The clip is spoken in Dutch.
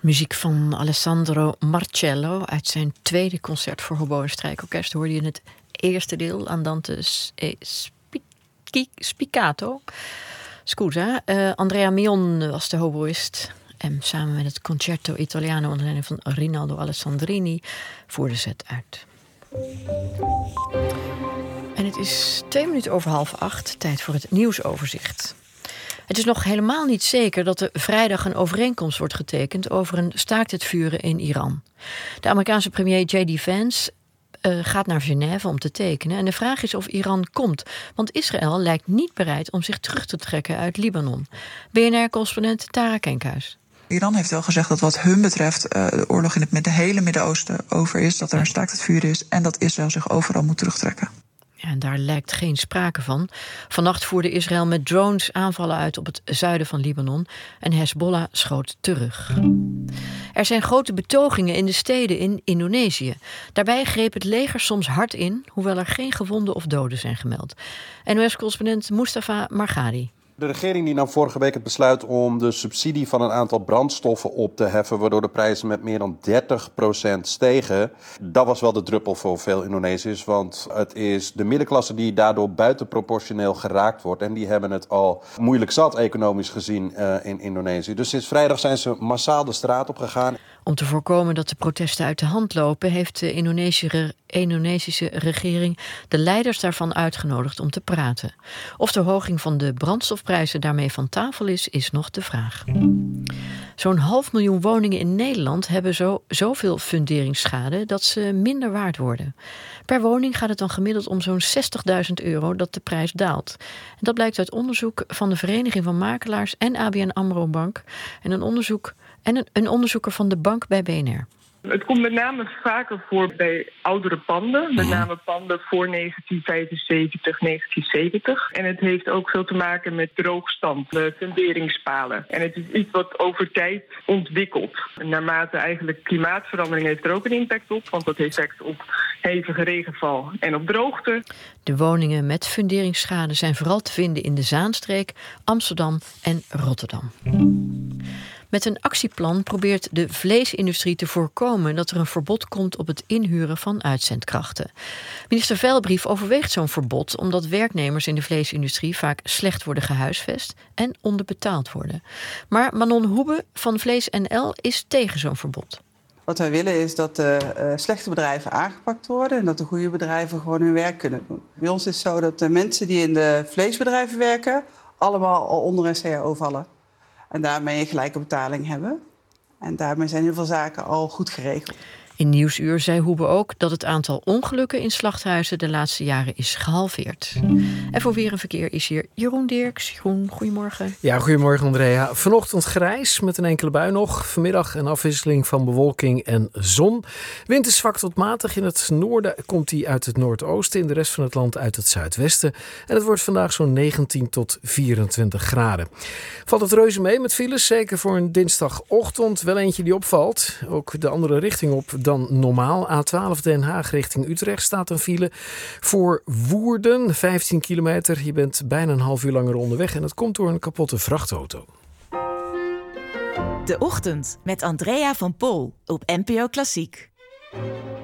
Muziek van Alessandro Marcello uit zijn tweede concert voor hobo en strijkorkest hoorde je in het eerste deel Andante Spiccato. Scusa, Andrea Mion was de hoboïst en samen met het Concerto Italiano onder leiding van Rinaldo Alessandrini voerde ze het uit. En het is 7:02, tijd voor het nieuwsoverzicht. Het is nog helemaal niet zeker dat er vrijdag een overeenkomst wordt getekend over een staakt het vuren in Iran. De Amerikaanse premier J.D. Vance gaat naar Genève om te tekenen. En de vraag is of Iran komt. Want Israël lijkt niet bereid om zich terug te trekken uit Libanon. BNR-correspondent Tara Kenkhuis. Iran heeft wel gezegd dat wat hun betreft de oorlog in het hele Midden-Oosten over is. Dat er een staakt het vuren is en dat Israël zich overal moet terugtrekken. Ja, en daar lijkt geen sprake van. Vannacht voerde Israël met drones aanvallen uit op het zuiden van Libanon en Hezbollah schoot terug. Er zijn grote betogingen in de steden in Indonesië. Daarbij greep het leger soms hard in, hoewel er geen gewonden of doden zijn gemeld. NOS-correspondent Mustafa Margadi. De regering die nam vorige week het besluit om de subsidie van een aantal brandstoffen op te heffen, waardoor de prijzen met meer dan 30% stegen. Dat was wel de druppel voor veel Indonesiërs, want het is de middenklasse die daardoor buitenproportioneel geraakt wordt. En die hebben het al moeilijk zat economisch gezien in Indonesië. Dus sinds vrijdag zijn ze massaal de straat op gegaan. Om te voorkomen dat de protesten uit de hand lopen, heeft de Indonesische regering de leiders daarvan uitgenodigd om te praten. Of de verhoging van de brandstofprijzen daarmee van tafel is nog de vraag. Zo'n 500.000 woningen in Nederland hebben zoveel funderingsschade dat ze minder waard worden. Per woning gaat het dan gemiddeld om zo'n €60.000 dat de prijs daalt. En dat blijkt uit onderzoek van de Vereniging van Makelaars en ABN AMRO Bank en een onderzoeker van de bank bij BNR. Het komt met name vaker voor bij oudere panden. Met name panden voor 1975, 1970. En het heeft ook veel te maken met droogstand, funderingspalen. En het is iets wat over tijd ontwikkelt. En naarmate eigenlijk klimaatverandering heeft er ook een impact op. Want dat heeft effect op hevige regenval en op droogte. De woningen met funderingsschade zijn vooral te vinden in de Zaanstreek, Amsterdam en Rotterdam. Met een actieplan probeert de vleesindustrie te voorkomen dat er een verbod komt op het inhuren van uitzendkrachten. Minister Veilbrief overweegt zo'n verbod omdat werknemers in de vleesindustrie vaak slecht worden gehuisvest en onderbetaald worden. Maar Manon Hoebe van Vlees NL is tegen zo'n verbod. Wat wij willen is dat de slechte bedrijven aangepakt worden en dat de goede bedrijven gewoon hun werk kunnen doen. Bij ons is het zo dat de mensen die in de vleesbedrijven werken allemaal al onder een CAO vallen. En daarmee een gelijke betaling hebben. En daarmee zijn heel veel zaken al goed geregeld. In Nieuwsuur zei Hoebe ook dat het aantal ongelukken in slachthuizen de laatste jaren is gehalveerd. En voor weer en verkeer is hier Jeroen Dirks. Jeroen, goedemorgen. Ja, goedemorgen Andrea. Vanochtend grijs met een enkele bui nog. Vanmiddag een afwisseling van bewolking en zon. Wind is zwak tot matig. In het noorden komt die uit het noordoosten. In de rest van het land uit het zuidwesten. En het wordt vandaag zo'n 19 tot 24 graden. Valt het reuze mee met files? Zeker voor een dinsdagochtend. Wel eentje die opvalt. Ook de andere richting op dan normaal. A12 Den Haag richting Utrecht staat een file voor Woerden, 15 kilometer. Je bent bijna een half uur langer onderweg en dat komt door een kapotte vrachtauto. De Ochtend met Andrea van Pol op NPO Klassiek.